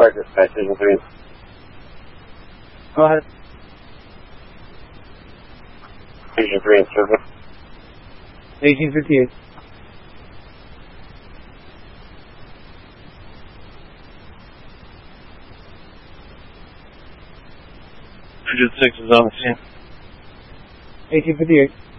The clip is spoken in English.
Car dispatch, Agent 3. Go ahead. Agent 3 in service. 1858. Agent 6 is on the scene. 1858.